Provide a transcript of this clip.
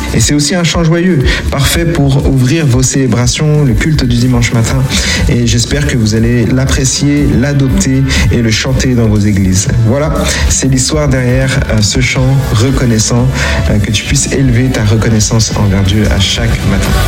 Et c'est aussi un chant joyeux, parfait pour ouvrir vos célébrations, le culte du dimanche matin. Et j'espère que vous allez l'apprécier, l'adopter et le chanter dans vos églises. Voilà, c'est l'histoire derrière ce chant reconnaissant, que tu puisses élever ta reconnaissance envers Dieu à chaque matin.